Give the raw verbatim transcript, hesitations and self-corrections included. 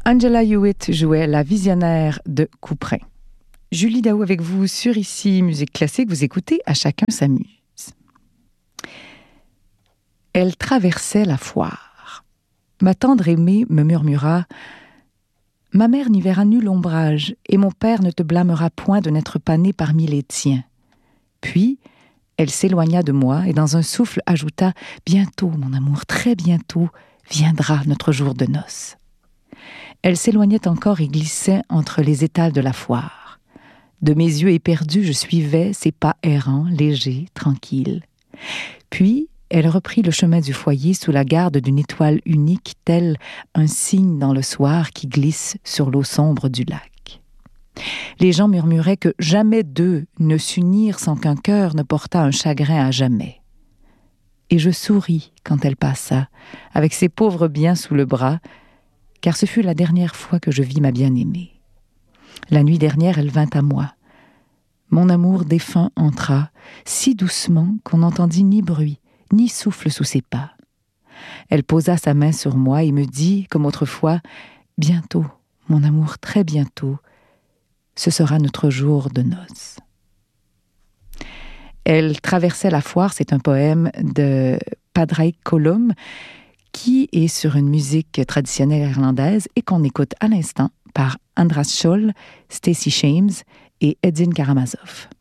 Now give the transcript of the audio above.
Angela Hewitt jouait la visionnaire de Couperin. Julie Daou avec vous sur Ici Musique Classique. Vous écoutez À chacun s'amuse. Elle traversait la foire. Ma tendre aimée me murmura « Ma mère n'y verra nul ombrage, et mon père ne te blâmera point de n'être pas né parmi les tiens. » Puis, elle s'éloigna de moi et dans un souffle ajouta « Bientôt, mon amour, très bientôt, viendra notre jour de noces. » Elle s'éloignait encore et glissait entre les étals de la foire. De mes yeux éperdus, je suivais ses pas errants, légers, tranquilles. Puis, elle reprit le chemin du foyer sous la garde d'une étoile unique, tel un cygne dans le soir qui glisse sur l'eau sombre du lac. Les gens murmuraient que jamais deux ne s'unirent sans qu'un cœur ne portât un chagrin à jamais. Et je souris quand elle passa, avec ses pauvres biens sous le bras, car ce fut la dernière fois que je vis ma bien-aimée. La nuit dernière, elle vint à moi. Mon amour défunt entra, si doucement qu'on n'entendit ni bruit, ni souffle sous ses pas. Elle posa sa main sur moi et me dit, comme autrefois, « Bientôt, mon amour, très bientôt, ce sera notre jour de noces. » Elle traversait la foire, c'est un poème de Padraig Colum, qui est sur une musique traditionnelle irlandaise et qu'on écoute à l'instant par Andras Scholl, Stacey Shames et Edin Karamazov.